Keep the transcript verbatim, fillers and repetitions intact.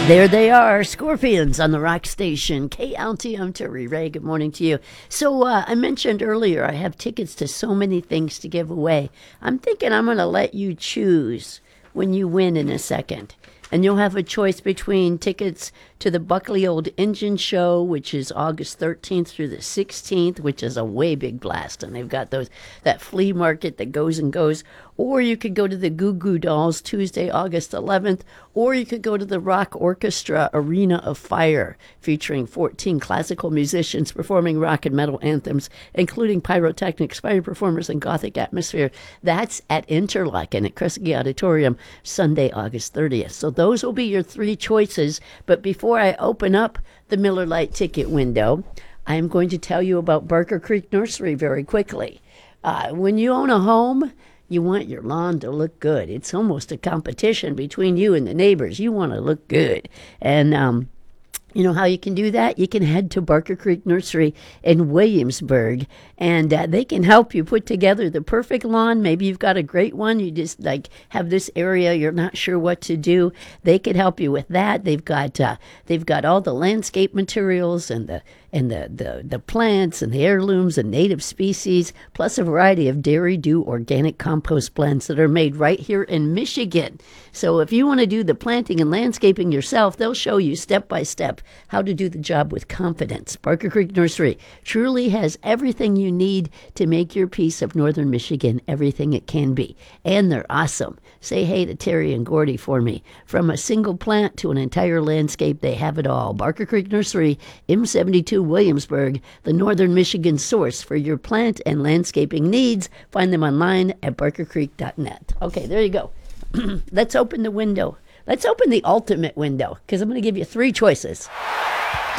There they are, Scorpions on the Rock Station. K L T M Terry Ray, good morning to you. So uh, I mentioned earlier I have tickets to so many things to give away. I'm thinking I'm going to let you choose when you win in a second. And you'll have a choice between tickets to the Buckley Old Engine Show, which is August thirteenth through the sixteenth, which is a way big blast. And they've got those that flea market that goes and goes. Or you could go to the Goo Goo Dolls Tuesday, August eleventh. Or you could go to the Rock Orchestra Arena of Fire, featuring fourteen classical musicians performing rock and metal anthems, including pyrotechnics, fire performers, and gothic atmosphere. That's at Interlochen at Kresge Auditorium, Sunday, August thirtieth. So those will be your three choices. But before I open up the Miller Lite ticket window, I'm going to tell you about Barker Creek Nursery very quickly. Uh, when you own a home, you want your lawn to look good. It's almost a competition between you and the neighbors. You want to look good. And um, you know how you can do that? You can head to Barker Creek Nursery in Williamsburg, and uh, they can help you put together the perfect lawn. Maybe you've got a great one. You just like have this area. You're not sure what to do. They could help you with that. They've got uh, they've got all the landscape materials and the and the, the, the plants and the heirlooms and native species, plus a variety of Dairy Do organic compost blends that are made right here in Michigan. So if you want to do the planting and landscaping yourself, they'll show you step by step how to do the job with confidence. Barker Creek Nursery truly has everything you need to make your piece of northern Michigan everything it can be. And they're awesome. Say hey to Terry and Gordy for me. From a single plant to an entire landscape, they have it all. Barker Creek Nursery, M seventy-two Williamsburg, the northern Michigan source for your plant and landscaping needs. Find them online at barker creek dot net. Okay, there you go. Let's open the window. Let's open the ultimate window, because I'm going to give you three choices.